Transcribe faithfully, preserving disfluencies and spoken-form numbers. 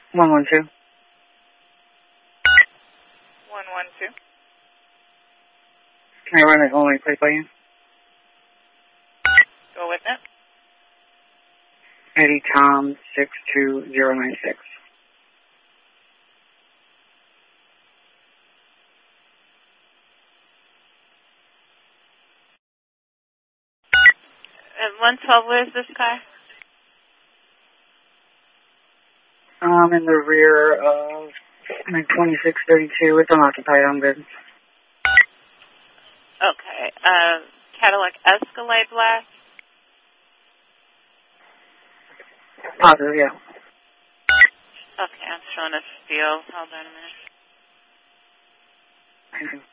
one one two. one one two. Can I run it only plate by you? Go with it. Eddie Tom six two zero nine six. At one twelve, where's this car? Um, in the rear of like twenty-six thirty-two. It's unoccupied. I'm good. Okay. Uh, Cadillac Escalade black? Positive, yeah. Okay, I'm showing a steel. Hold on a minute. Thank you.